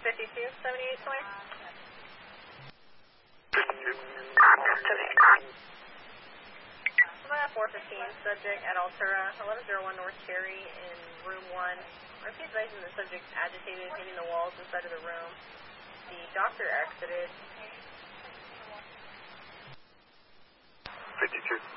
52, 7820. 415, subject at Altura, 1101 North Cherry in room 1. RP advising the subject agitated, hitting the walls inside of the room. The doctor exited. 52.